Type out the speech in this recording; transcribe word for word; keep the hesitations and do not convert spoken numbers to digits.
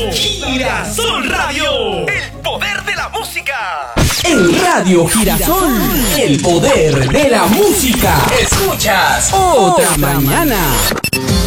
Girasol Radio, el poder de la música. En Radio Girasol, el poder de la música. Escuchas Otra Mañana.